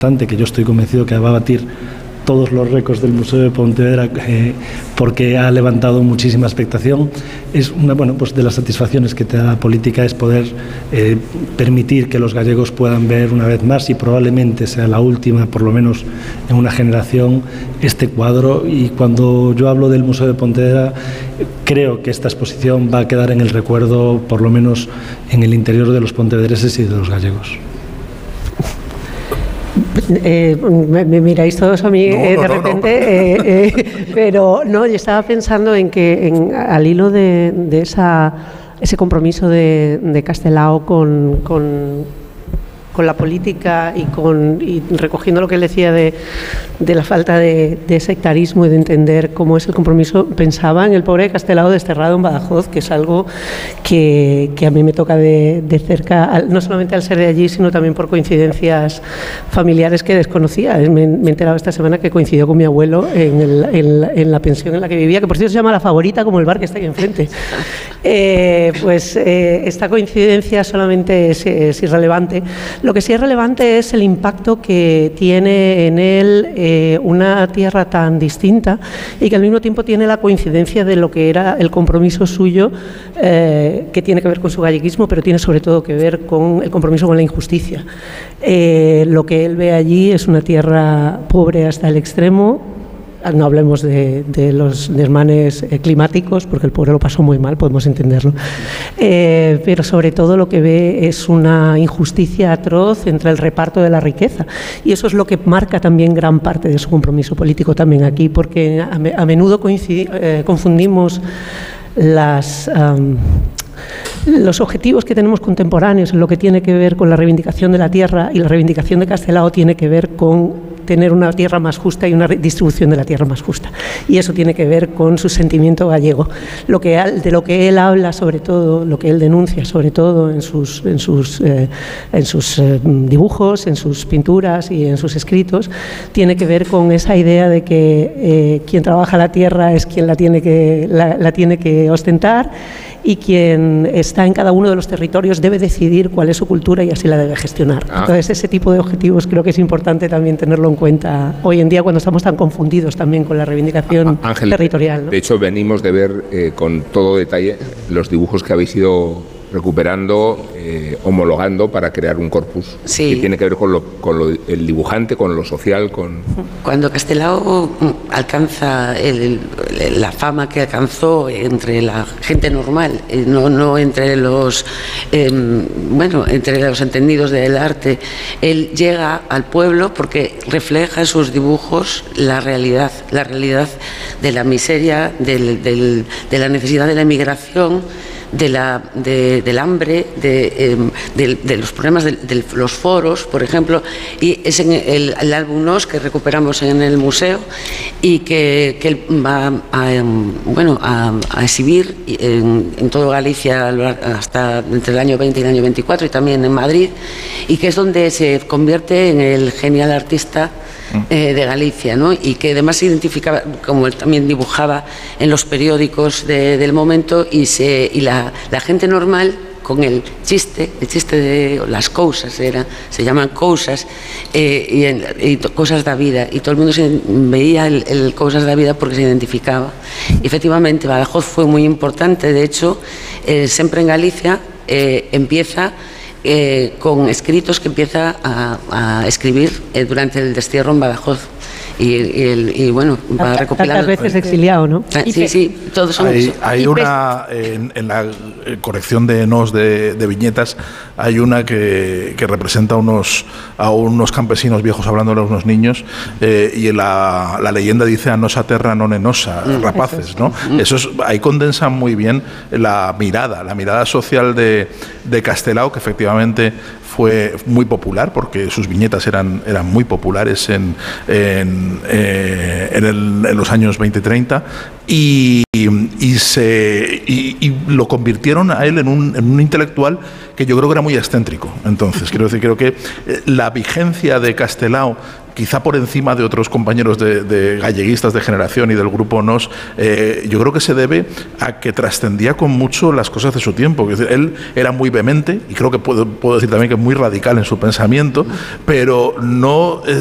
que yo estoy convencido que va a batir todos los récords del Museo de Pontevedra porque ha levantado muchísima expectación. Es una, bueno, pues de las satisfacciones que te da la política es poder permitir que los gallegos puedan ver una vez más, y probablemente sea la última, por lo menos en una generación, este cuadro. Y cuando yo hablo del Museo de Pontevedra, creo que esta exposición va a quedar en el recuerdo, por lo menos en el interior de los pontevedreses y de los gallegos. Me miráis todos a mí de repente, pero no, yo estaba pensando en que al hilo de ese compromiso de Castelao con la política y recogiendo lo que él decía de la falta de sectarismo y de entender cómo es el compromiso, pensaba en el pobre Castelao desterrado en Badajoz, que es algo que a mí me toca de cerca, no solamente al ser de allí, sino también por coincidencias familiares que desconocía. Me he enterado esta semana que coincidió con mi abuelo en la pensión en la que vivía, que por cierto se llama La Favorita, como el bar que está ahí enfrente. Esta coincidencia solamente es irrelevante. Lo que sí es relevante es el impacto que tiene en él una tierra tan distinta y que al mismo tiempo tiene la coincidencia de lo que era el compromiso suyo, que tiene que ver con su galleguismo, pero tiene sobre todo que ver con el compromiso con la injusticia. Lo que él ve allí es una tierra pobre hasta el extremo. No hablemos de los desmanes climáticos, porque el pobre lo pasó muy mal, podemos entenderlo. Pero sobre todo lo que ve es una injusticia atroz entre el reparto de la riqueza. Y eso es lo que marca también gran parte de su compromiso político también aquí, porque a menudo confundimos los objetivos que tenemos contemporáneos en lo que tiene que ver con la reivindicación de la tierra, y la reivindicación de Castelao tiene que ver con tener una tierra más justa y una distribución de la tierra más justa. Y eso tiene que ver con su sentimiento gallego. De lo que él habla, sobre todo, lo que él denuncia, sobre todo en sus dibujos, en sus pinturas y en sus escritos, tiene que ver con esa idea de que quien trabaja la tierra es quien la tiene que ostentar, y quien está en cada uno de los territorios debe decidir cuál es su cultura y así la debe gestionar. Entonces, ese tipo de objetivos creo que es importante también tenerlo en cuenta hoy en día, cuando estamos tan confundidos también con la reivindicación territorial, ¿no? De hecho, venimos de ver con todo detalle los dibujos que habéis ido recuperando, homologando para crear un corpus que tiene que ver con el dibujante, con lo social, Cuando Castelao alcanza la fama que alcanzó entre la gente normal, no entre entre los entendidos del arte, él llega al pueblo porque refleja en sus dibujos la realidad de la miseria, de la necesidad de la emigración, del hambre, de los problemas de los foros, por ejemplo, y es en el álbum Nos que recuperamos en el museo y que él va a exhibir en toda Galicia hasta entre el año 20 y el año 24, y también en Madrid, y que es donde se convierte en el genial artista de Galicia, ¿no? Y que además se identificaba, como él también dibujaba en los periódicos del momento, y la gente normal, con el chiste de las cousas, se llaman cousas, y cosas da vida, y todo el mundo veía el cousas da vida porque se identificaba. Y efectivamente, Badajoz fue muy importante. De hecho, siempre en Galicia empieza con escritos que empieza a escribir durante el destierro en Badajoz. Y bueno, va recopilando. Tantas veces exiliado, ¿no? Sí, todos son. Hay una, en la colección de Nos de viñetas, hay una que representa a unos campesinos viejos hablándole a unos niños, y la leyenda dice: a nosa terra non é nosa, rapaces, ¿no? Ahí condensan muy bien la mirada social de Castelao, que efectivamente fue muy popular, porque sus viñetas eran muy populares en los años 20-30, y lo convirtieron a él en un intelectual que yo creo que era muy excéntrico. Entonces, creo que la vigencia de Castelao quizá por encima de otros compañeros de galleguistas de generación y del grupo NOS, yo creo que se debe a que trascendía con mucho las cosas de su tiempo. Es decir, él era muy vehemente y creo que puedo decir también que muy radical en su pensamiento, pero no